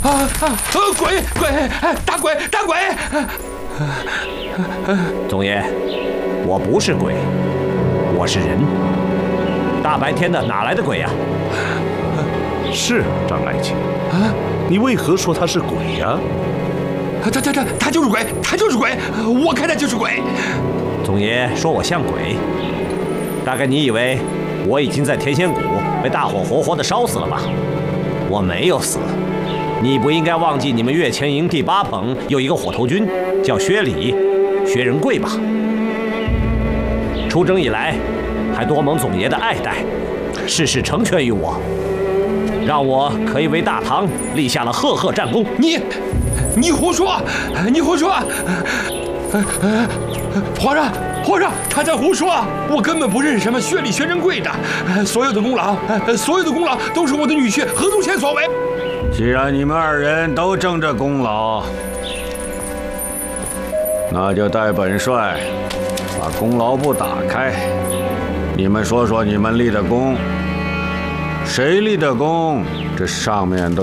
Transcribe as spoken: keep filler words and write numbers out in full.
啊啊！鬼鬼，打鬼打鬼！ 总爷，我不是鬼，我是人。大白天的哪来的鬼呀？ 是张爱卿啊，你为何说他是鬼呀？ 他他他他就是鬼，他就是鬼，我看他就是鬼。 总爷说我像鬼，大概你以为我已经在天仙谷被大火活活的烧死了吧？我没有死。你不应该忘记你们岳前营第八棚有一个火头军，叫薛礼、薛仁贵吧？出征以来，还多蒙总爷的爱戴，事事成全于我，让我可以为大唐立下了赫赫战功。 你，你胡说！你胡说！皇上，皇上，他在胡说！我根本不认识什么薛礼、薛仁贵的，所有的功劳，所有的功劳都是我的女婿何宗宪所为。 既然你们二人都争这功劳，那就带本帅把功劳簿打开，你们说说你们立的功，谁立的功，这上面都